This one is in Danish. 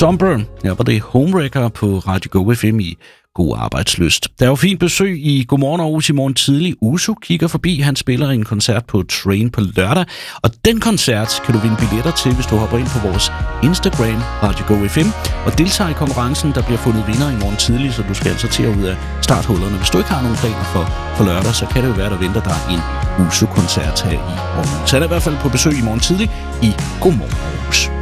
Sunburn, her var det Homewrecker på Radio Go FM i God Arbejdslyst. Der er jo fint besøg i Godmorgen Aarhus i morgen tidlig. Uso kigger forbi, han spiller en koncert på Train på lørdag. Og den koncert kan du vinde billetter til, hvis du hopper ind på vores Instagram, Radio Go FM, og deltager i konkurrencen. Der bliver fundet vinder i morgen tidlig, så du skal altså til at ud af starthullerne. Hvis du ikke har nogen planer for lørdag, så kan det jo være, der venter dig en Uso-koncert her i morgen. Så er der i hvert fald på besøg i morgen tidlig i Godmorgen Aarhus.